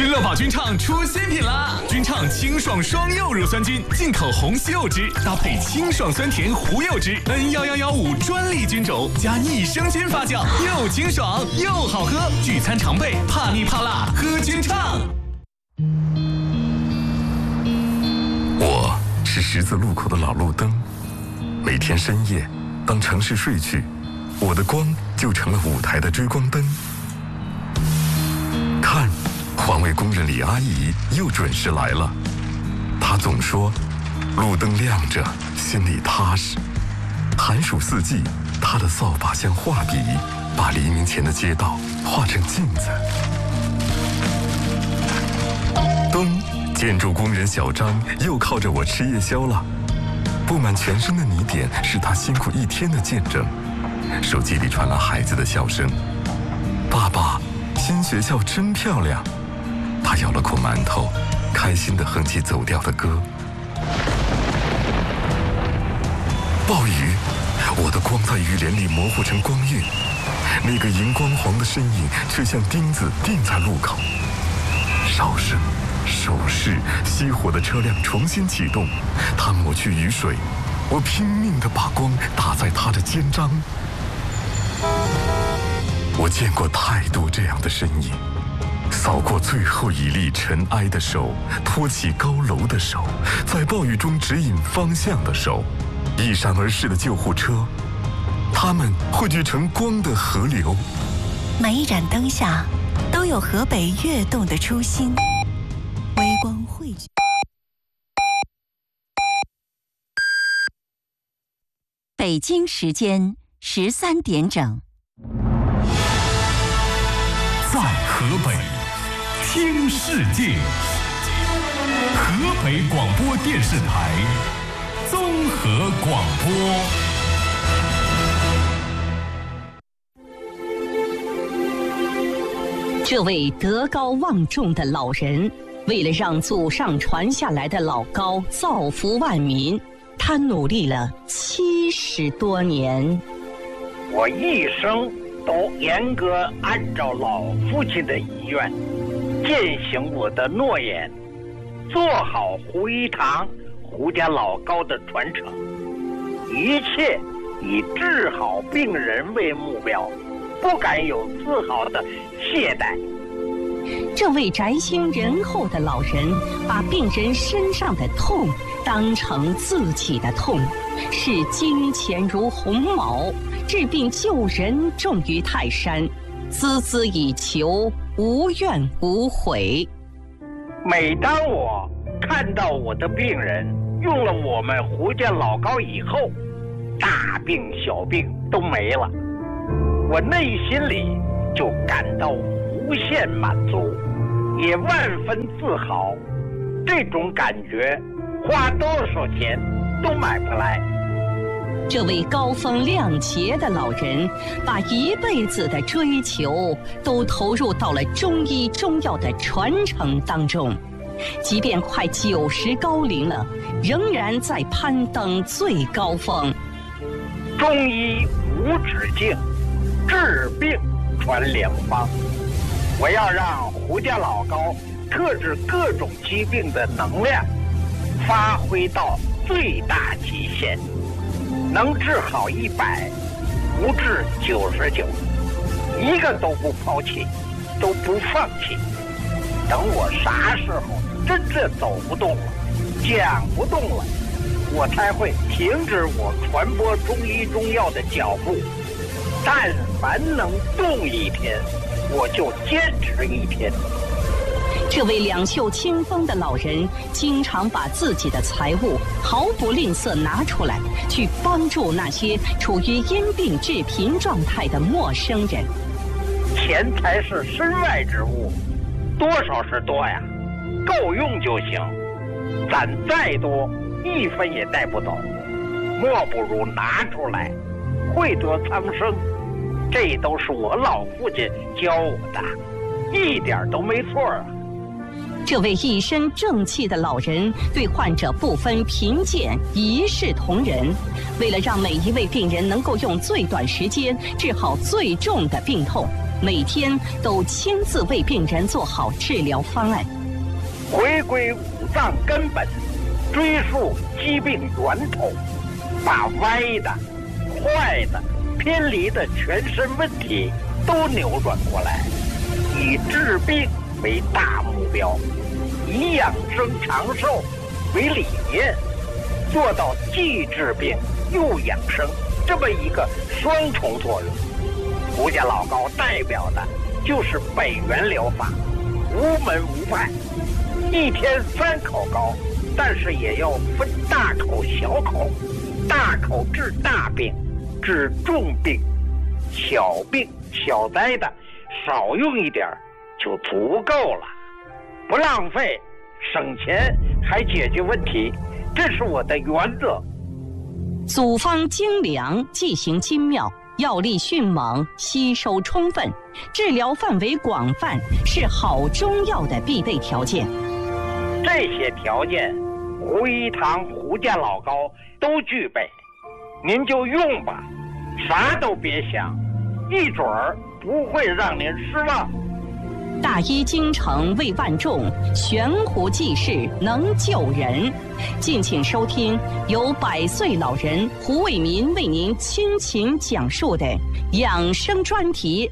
君乐宝菌畅出新品啦！菌畅清爽双柚乳酸菌，进口红西柚汁搭配清爽酸甜胡柚汁 ，N11115专利菌种加益生菌发酵，又清爽又好喝。聚餐常备，怕腻怕辣喝菌畅。 我是十字路口的老路灯，每天深夜，当城市睡去，我的光就成了舞台的追光灯。看，环卫工人李阿姨又准时来了。她总说，路灯亮着，心里踏实。寒暑四季，她的扫把像画笔，把黎明前的街道画成镜子。冬，建筑工人小张又靠着我吃夜宵了。布满全身的泥点是他辛苦一天的见证。手机里传来孩子的笑声：“爸爸，新学校真漂亮。”他咬了口馒头，开心地哼起走调的歌。暴雨，我的光在雨帘里模糊成光晕，那个荧光黄的身影却像钉子钉在路口。哨声、手势，熄火的车辆重新启动，他抹去雨水，我拼命地把光打在他的肩章。我见过太多这样的身影，扫过最后一粒尘埃的手，托起高楼的手，在暴雨中指引方向的手，一闪而逝的救护车，它们汇聚成光的河流。 每一盏灯下都有河北跃动的初心，微光汇聚。北京时间13点整。 在河北听世界，河北广播电视台综合广播。 这位德高望重的老人，为了让祖上传下来的老高造福万民，他努力了70多年。 我一生都严格按照老父亲的遗愿，践行我的诺言，做好胡一堂、胡家老高的传承，一切以治好病人为目标，不敢有丝毫的懈怠。 这位宅心仁厚的老人，把病人身上的痛当成自己的痛，视金钱如鸿毛，治病救人重于泰山，孜孜以求，无怨无悔。 每当我看到我的病人用了我们胡家老高以后，大病小病都没了，我内心里就感到无限满足，也万分自豪。这种感觉花多少钱都买不来。 这位高风亮节的老人，把一辈子的追求都投入到了中医中药的传承当中，即便快90高龄了，仍然在攀登最高峰。 中医无止境，治病传良方。我要让胡家老高克制各种疾病的能量发挥到最大极限，能治好100，不治99，一个都不抛弃，都不放弃。等我啥时候真正走不动了，讲不动了，我才会停止我传播中医中药的脚步。但凡能动一天，我就坚持一天。 这位两袖清风的老人，经常把自己的财物毫不吝啬拿出来，去帮助那些处于因病致贫状态的陌生人。 钱财是身外之物，多少是多呀，够用就行。攒再多，1分也带不走，莫不如拿出来，惠得苍生。这都是我老父亲教我的，一点都没错啊。 这位一身正气的老人，对患者不分贫贱，一视同仁。为了让每一位病人能够用最短时间治好最重的病痛， 每天都亲自为病人做好治疗方案。 回归五脏根本，追溯疾病源头，把歪的、坏的、偏离的全身问题都扭转过来，以治病为大目标，以养生长寿为理念，做到既治病又养生这么一个双重作用。胡家老高代表的就是北元疗法，无门无派，一天3口高，但是也要分大口小口，大口治大病，治重病，小病小灾的少用一点就足够了，不浪费，省钱还解决问题，这是我的原则。 组方精良，剂型精妙，药力迅猛，吸收充分，治疗范围广泛，是好中药的必备条件。 这些条件，胡一堂胡家老高都具备，您就用吧，啥都别想，一准儿不会让您失望。 大医精诚为万众，悬壶济世能救人。敬请收听由100岁老人胡伟民为您倾情讲述的养生专题。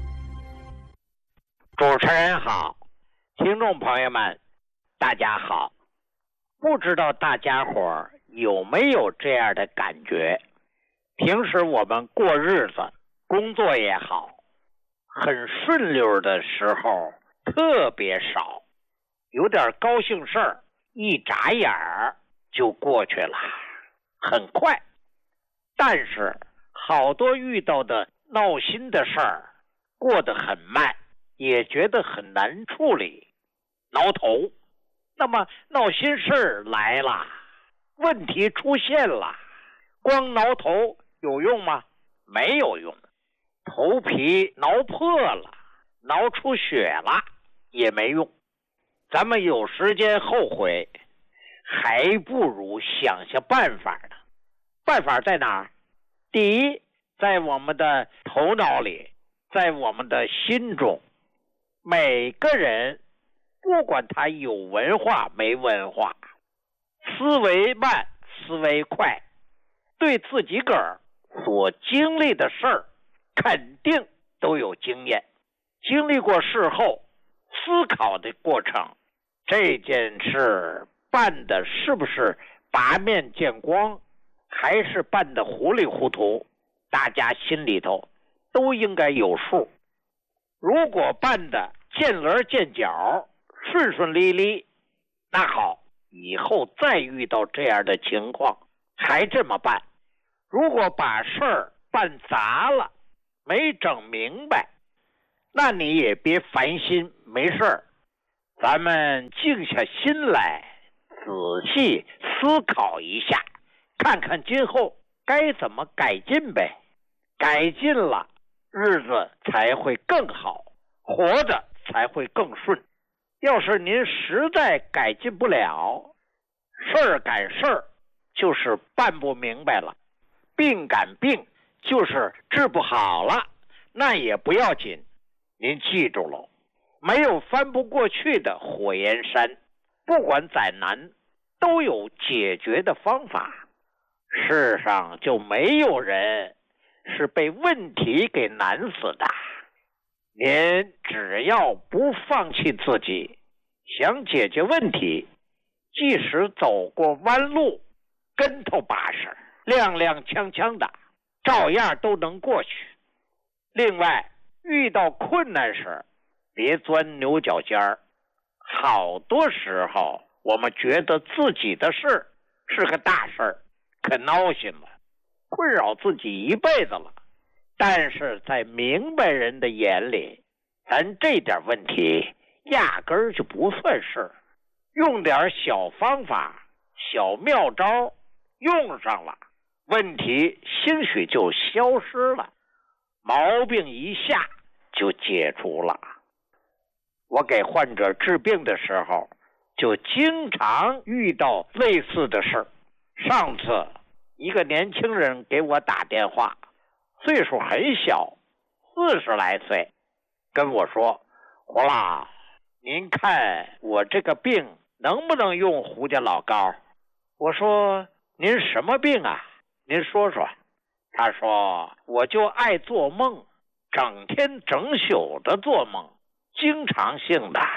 主持人好，听众朋友们大家好。不知道大家伙儿有没有这样的感觉，平时我们过日子工作也好，很顺溜的时候特别少，有点高兴事儿一眨眼儿就过去了，很快。但是好多遇到的闹心的事儿过得很慢，也觉得很难处理，挠头。那么闹心事儿来了，问题出现了，光挠头有用吗？没有用。头皮挠破了，挠出血了也没用。咱们有时间后悔，还不如想想办法呢。办法在哪儿？第一，在我们的头脑里，在我们的心中。每个人不管他有文化没文化，思维慢思维快，对自己个儿所经历的事儿肯定都有经验，经历过事后思考的过程，这件事办的是不是拔面见光，还是办的糊里糊涂，大家心里头都应该有数。如果办的见棱见角，顺顺利利，那好，以后再遇到这样的情况还这么办。如果把事儿办砸了，没整明白，那你也别烦心，没事儿，咱们静下心来，仔细思考一下，看看今后该怎么改进呗。改进了，日子才会更好，活着才会更顺。要是您实在改进不了，事儿赶事儿就是办不明白了，病赶病就是治不好了，那也不要紧。您记住了，没有翻不过去的火焰山，不管再难都有解决的方法。世上就没有人是被问题给难死的。您只要不放弃自己，想解决问题，即使走过弯路，跟头把式，踉踉跄跄的，照样都能过去。另外，遇到困难时，别钻牛角尖儿。好多时候，我们觉得自己的事是个大事儿，可闹心了，困扰自己一辈子了。但是在明白人的眼里，咱这点问题压根儿就不算事，用点小方法、小妙招用上了，问题兴许就消失了，毛病一下就解除了。我给患者治病的时候，就经常遇到类似的事。上次一个年轻人给我打电话，岁数很小，40来岁， 跟我说，胡老，您看我这个病能不能用胡家老膏？我说，您什么病啊？您说说。他说，我就爱做梦，整天整宿的做梦，经常性的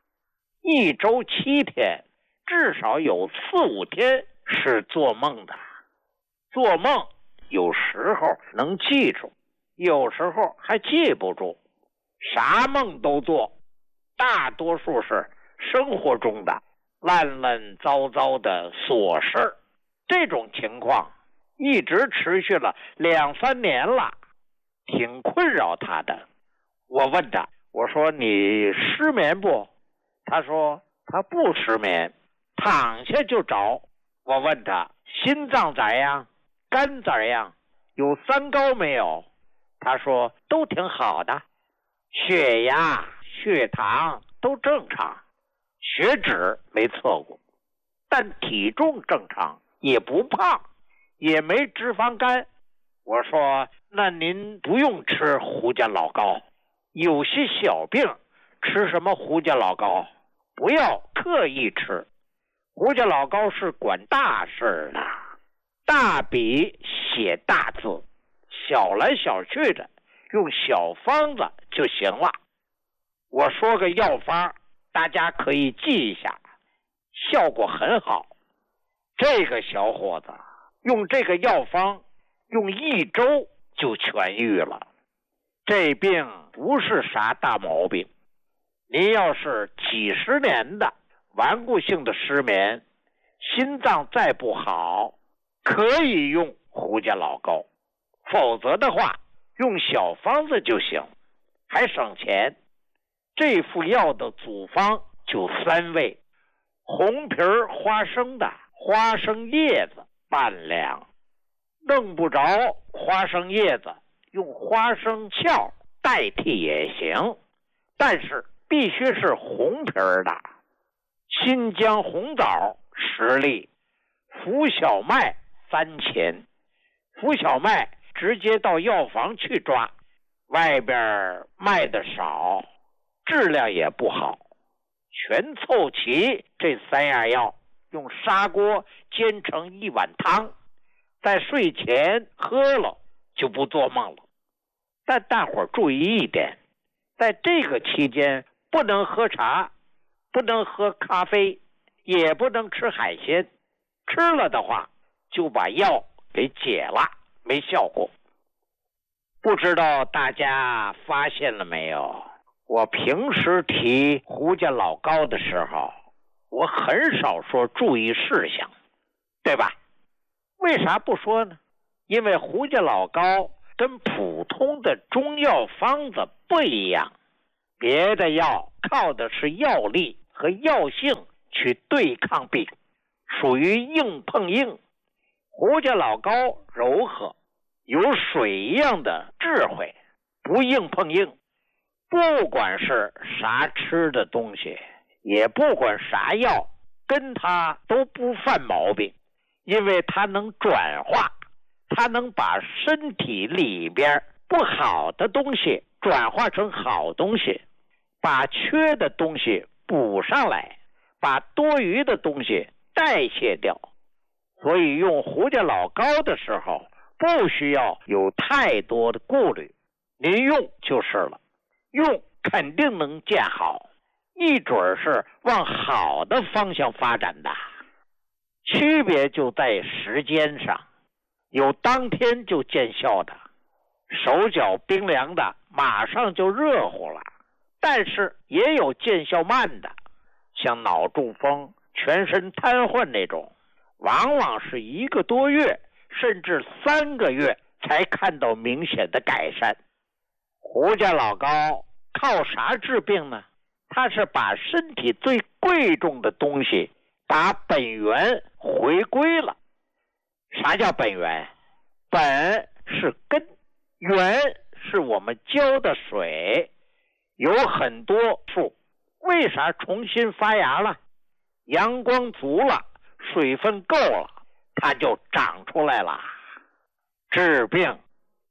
，1周7天，至少有4、5天是做梦的。做梦有时候能记住，有时候还记不住，啥梦都做，大多数是生活中的乱乱糟糟的琐事。这种情况一直持续了2、3年了，挺困扰他的。我问他，我说你失眠不？他说他不失眠，躺下就着。我问他心脏咋样？肝咋样？有3高没有？他说都挺好的，血压、血糖都正常，血脂没测过，但体重正常，也不胖，也没脂肪肝。我说那您不用吃胡家老膏，有些小病吃什么胡家老膏？不要刻意吃，胡家老膏是管大事的，大笔写大字，小来小去的用小方子就行了。我说个药方，大家可以记一下，效果很好。这个小伙子用这个药方用1周就痊愈了。这病不是啥大毛病，您要是几十年的顽固性的失眠，心脏再不好，可以用胡家老膏，否则的话用小方子就行，还省钱。这副药的组方就3味，红皮花生的花生叶子半两，弄不着花生叶子，用花生壳代替也行，但是必须是红皮的。新疆红枣10粒，浮小麦3钱。浮小麦直接到药房去抓，外边卖的少，质量也不好。全凑齐这3样药，用砂锅煎成1碗汤，在睡前喝了就不做梦了。但大伙儿注意一点，在这个期间不能喝茶，不能喝咖啡，也不能吃海鲜，吃了的话就把药给解了，没效果。不知道大家发现了没有，我平时提胡家老膏的时候，我很少说注意事项，对吧？为啥不说呢？因为胡家老膏跟普通的中药方子不一样，别的药靠的是药力和药性去对抗病，属于硬碰硬。胡家老膏柔和，有水一样的智慧，不硬碰硬。不管是啥吃的东西，也不管啥药，跟它都不犯毛病，因为它能转化，它能把身体里边不好的东西转化成好东西，把缺的东西补上来，把多余的东西代谢掉。所以用胡家老膏的时候，不需要有太多的顾虑，您用就是了，用肯定能见好，一准是往好的方向发展的。区别就在时间上，有当天就见效的，手脚冰凉的马上就热乎了，但是也有见效慢的，像脑中风、全身瘫痪那种，往往是1个多月甚至3个月才看到明显的改善。胡家老膏靠啥治病呢？它是把身体最贵重的东西把本源回归了。啥叫本源？本是根，源是我们浇的水。有很多树为啥重新发芽了？阳光足了，水分够了，它就长出来了。治病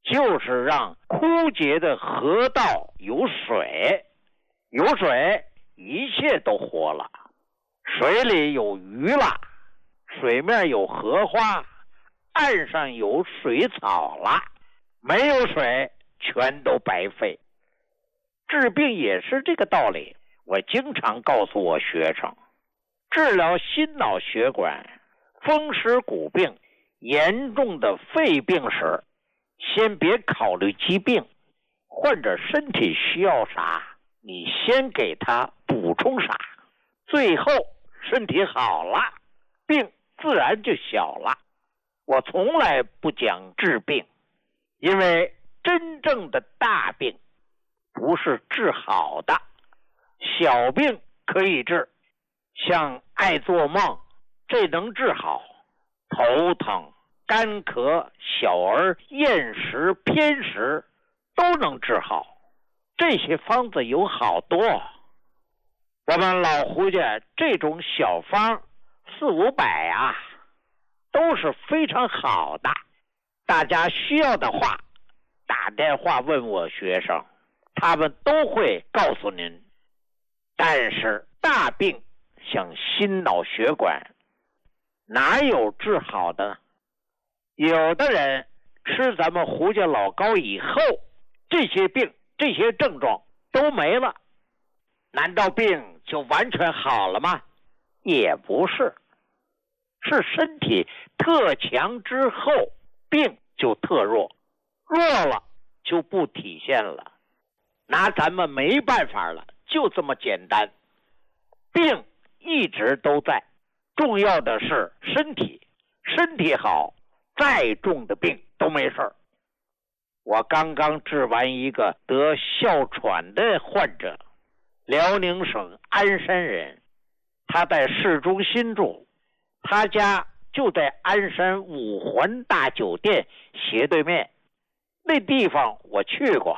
就是让枯竭的河道有水，有水一切都活了，水里有鱼了，水面有荷花，岸上有水草了，没有水全都白费。治病也是这个道理，我经常告诉我学生，治疗心脑血管、风湿骨病、严重的肺病时，先别考虑疾病，患者身体需要啥，你先给他补充啥，最后身体好了，病自然就小了。我从来不讲治病，因为真正的大病不是治好的，小病可以治，像爱做梦，这能治好；头疼、干咳、小儿厌食、偏食都能治好，这些方子有好多。我们老胡家这种小方400-500啊，都是非常好的。大家需要的话，打电话问我学生，他们都会告诉您。但是大病像心脑血管，哪有治好的呢？有的人吃咱们胡家老膏以后，这些病这些症状都没了，难道病就完全好了吗？也不是，是身体特强之后，病就特弱，弱了就不体现了，拿咱们没办法了，就这么简单。病一直都在，重要的是身体好，再重的病都没事儿。我刚刚治完一个得哮喘的患者，辽宁省鞍山人，他在市中心住，他家就在鞍山五环大酒店斜对面。那地方我去过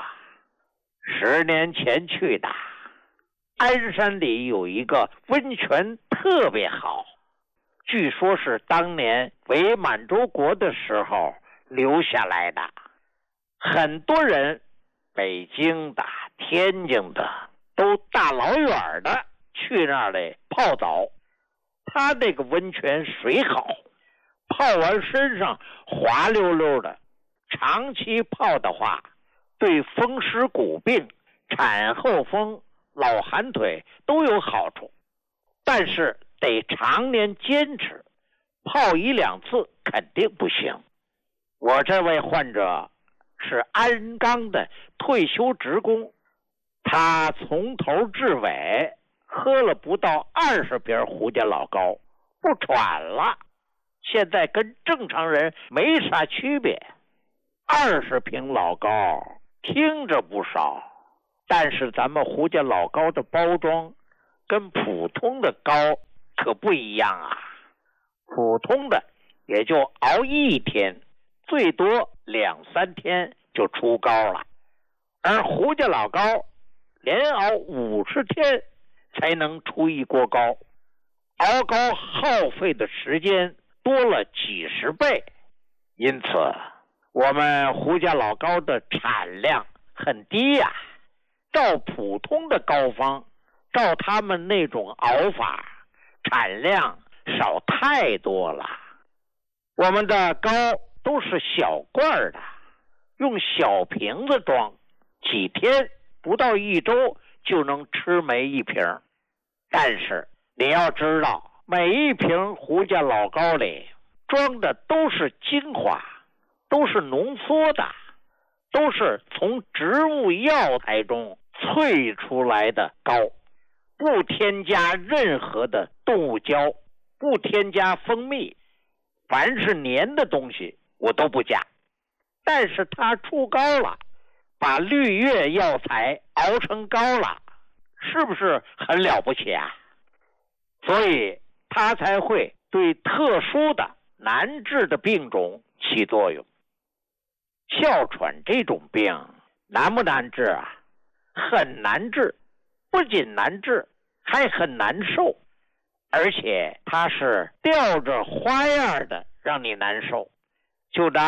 ，10年前去的。鞍山里有一个温泉特别好，据说是当年伪满洲国的时候留下来的。很多人北京的、天津的都大老远的去那里泡澡。他那个温泉水好，泡完身上滑溜溜的，长期泡的话，对风湿骨病、产后风、老寒腿都有好处，但是得常年坚持，泡1-2次肯定不行。我这位患者是鞍钢的退休职工，他从头至尾喝了不到20瓶胡家老膏，不喘了，现在跟正常人没啥区别。20瓶老膏听着不少，但是咱们胡家老膏的包装跟普通的膏可不一样啊。普通的也就熬1天，最多2-3天就出膏了，而胡家老膏连熬50天才能出一锅膏，熬膏耗费的时间多了几十倍。因此我们胡家老膏的产量很低呀，照普通的膏方，照他们那种熬法，产量少太多了。我们的膏都是小罐的，用小瓶子装，几天不到1周就能吃没1瓶。但是你要知道，每一瓶胡家老膏里装的都是精华，都是浓缩的，都是从植物药材中萃出来的膏，不添加任何的动物胶，不添加蜂蜜，凡是粘的东西我都不加。但是它出膏了，把绿叶药材熬成膏了，是不是很了不起啊？所以它才会对特殊的难治的病种起作用。哮喘这种病难不难治啊？很难治，不仅难治，还很难受，而且它是吊着花样的让你难受。就拿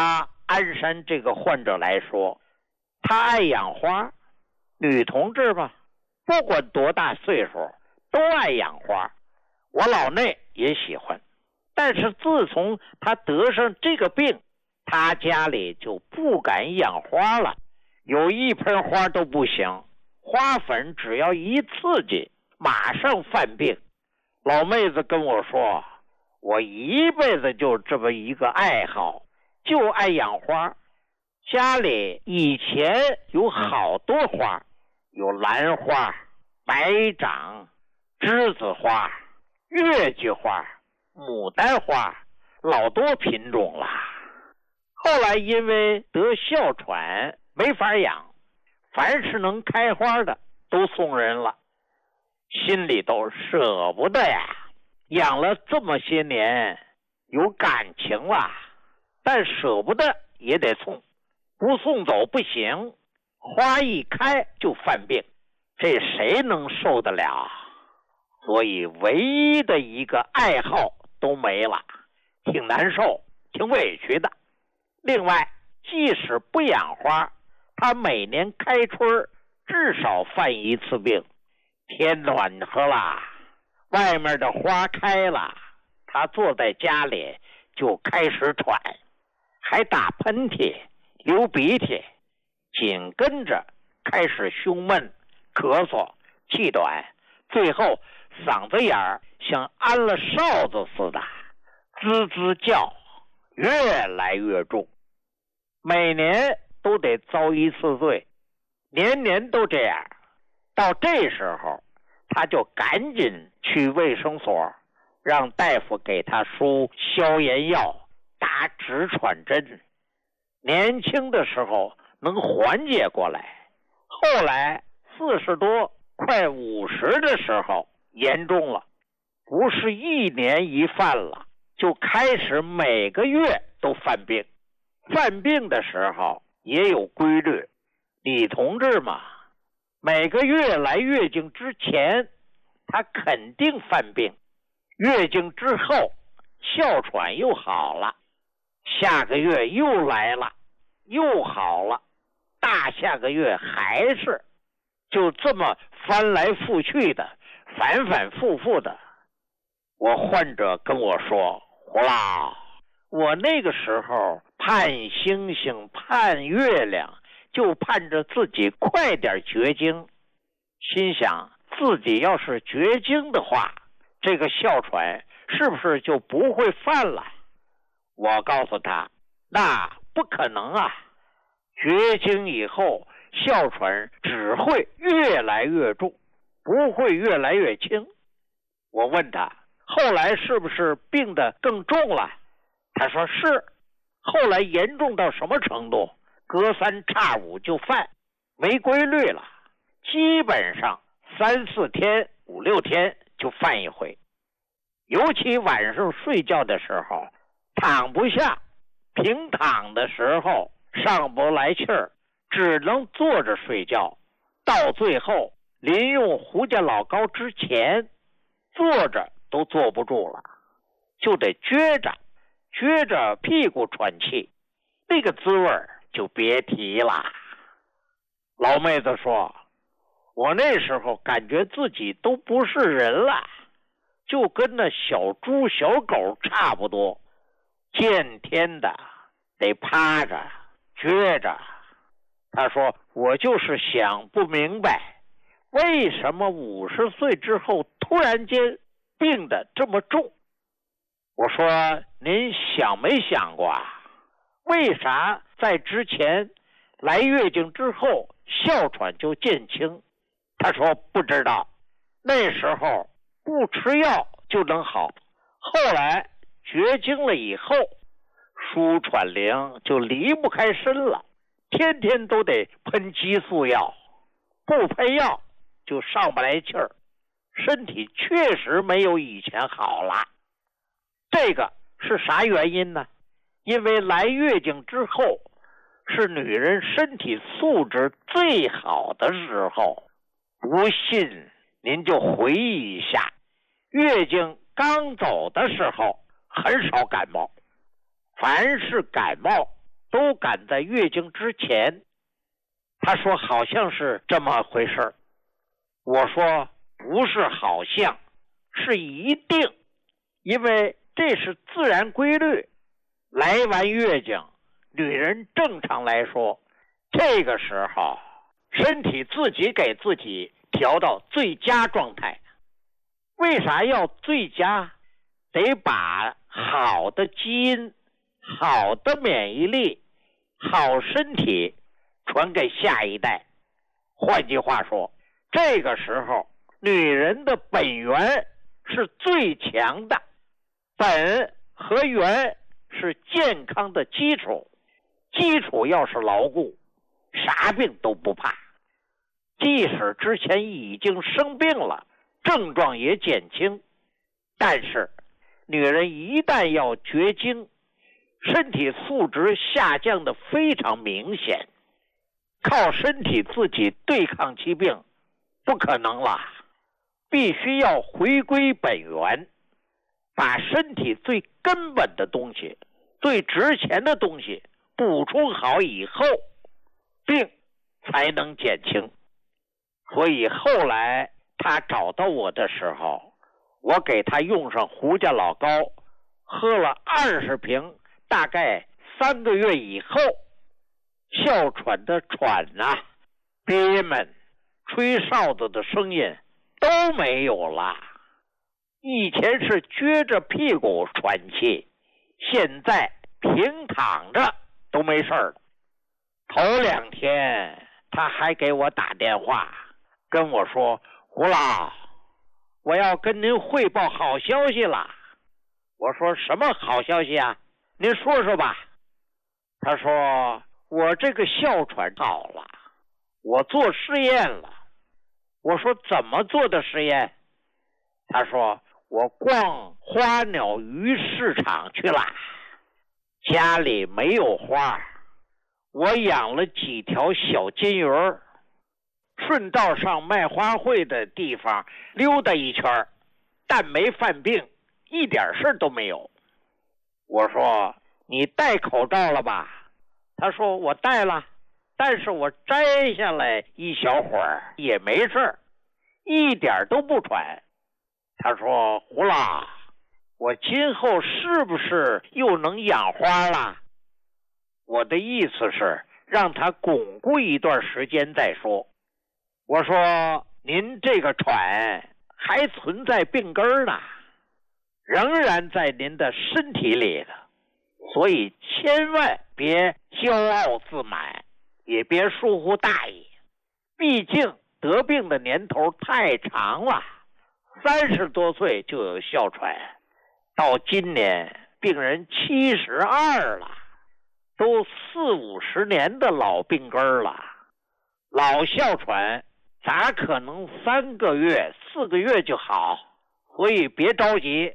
鞍山这个患者来说，他爱养花，女同志嘛，不管多大岁数都爱养花，我老内也喜欢。但是自从他得上这个病，他家里就不敢养花了，有一盆花都不行，花粉只要一刺激马上犯病。老妹子跟我说，我一辈子就这么一个爱好，就爱养花。家里以前有好多花，有兰花、白掌、栀子花、月季花、牡丹花，老多品种了。后来因为得哮喘没法养，凡是能开花的都送人了，心里都舍不得呀。养了这么些年，有感情了，但舍不得也得送，不送走不行。花一开就犯病，这谁能受得了？所以唯一的一个爱好都没了，挺难受，挺委屈的。另外，即使不养花，他每年开春至少犯一次病。天暖和了，外面的花开了，他坐在家里就开始喘，还打喷嚏、流鼻涕，紧跟着开始胸闷、咳嗽、气短，最后嗓子眼儿像安了哨子似的，吱吱叫，越来越重。每年都得遭一次罪，年年都这样。到这时候，他就赶紧去卫生所，让大夫给他输消炎药，打止喘针。年轻的时候能缓解过来，后来40多快50的时候严重了，不是一年一犯了，就开始每个月都犯病。犯病的时候也有规律，李同志嘛，每个月来月经之前他肯定犯病，月经之后哮喘又好了，下个月又来了又好了，大下个月还是，就这么翻来覆去的，反反复复的。我患者跟我说，胡老，我那个时候盼星星盼月亮，就盼着自己快点绝经，心想自己要是绝经的话，这个哮喘是不是就不会犯了？我告诉他，那不可能啊，绝经以后哮喘只会越来越重，不会越来越轻。我问他，后来是不是病得更重了？他说是。后来严重到什么程度？隔3差5就犯，没规律了，基本上3、4天、5、6天就犯一回。尤其晚上睡觉的时候，躺不下，平躺的时候上不来气儿，只能坐着睡觉。到最后临用胡家老膏之前，坐着都坐不住了，就得撅着屁股喘气，那个滋味就别提了。老妹子说，我那时候感觉自己都不是人了，就跟那小猪小狗差不多，见天的得趴着撅着。他说，我就是想不明白，为什么50岁之后突然间病得这么重。我说，您想没想过啊，为啥在之前来月经之后哮喘就减轻？他说不知道，那时候不吃药就能好，后来绝经了以后，舒喘灵就离不开身了，天天都得喷激素药，不喷药就上不来气儿，身体确实没有以前好了。这个是啥原因呢？因为来月经之后是女人身体素质最好的时候。不信您就回忆一下，月经刚走的时候很少感冒，凡是感冒都赶在月经之前。他说好像是这么回事。我说不是好像，是一定，因为这是自然规律。来完月经，女人正常来说，这个时候身体自己给自己调到最佳状态。为啥要最佳？得把好的基因、好的免疫力、好身体传给下一代。换句话说，这个时候女人的本源是最强的，本和源是健康的基础，基础要是牢固，啥病都不怕。即使之前已经生病了，症状也减轻，但是女人一旦要绝经，身体素质下降的非常明显，靠身体自己对抗疾病不可能了，必须要回归本源，把身体最根本的东西、最值钱的东西补充好以后，病才能减轻。所以后来他找到我的时候，我给他用上胡家老膏，喝了20瓶，大概3个月以后，哮喘的喘啊、憋闷、吹哨子的声音都没有了。以前是撅着屁股喘气，现在平躺着都没事了。头2天他还给我打电话，跟我说：“胡老，我要跟您汇报好消息了。”我说：“什么好消息啊？您说说吧。”他说：“我这个哮喘好了，我做实验了。”我说：“怎么做的实验？”他说：“我逛花鸟鱼市场去了，家里没有花，我养了几条小金鱼儿，顺道上卖花卉的地方溜达一圈，但没犯病，一点事都没有。”我说：“你戴口罩了吧？”他说：“我戴了，但是我摘下来一小会儿也没事，一点都不喘。”他说：“胡老，我今后是不是又能养花了？”我的意思是让他巩固一段时间再说。我说：“您这个喘还存在病根呢，仍然在您的身体里的，所以千万别骄傲自满，也别疏忽大意。毕竟得病的年头太长了，30多岁就有哮喘，到今年病人72了，都40-50年的老病根了。老哮喘咋可能3个月、4个月就好？所以别着急，